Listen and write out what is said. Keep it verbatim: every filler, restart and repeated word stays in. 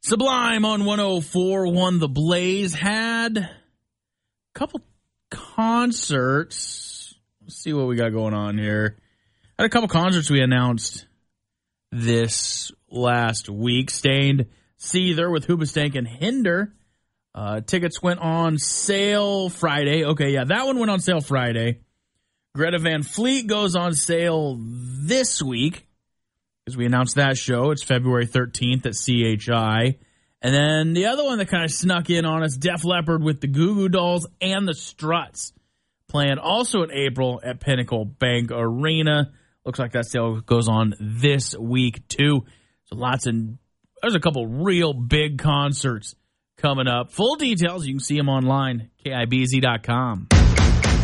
Sublime on one oh four one The Blaze had a couple concerts. Let's see what we got going on here. Had a couple concerts we announced this last week. Stained Seether with Hoobastank and Hinder. Uh, tickets went on sale Friday. Okay, yeah, that one went on sale Friday. Greta Van Fleet goes on sale this week, because we announced that show. It's February thirteenth at C H I. And then the other one that kind of snuck in on us, Def Leppard with the Goo Goo Dolls and the Struts, playing also in April at Pinnacle Bank Arena. Looks like that sale goes on this week, too. So lots of, there's a couple real big concerts coming up. Full details, you can see them online, K I B Z dot com.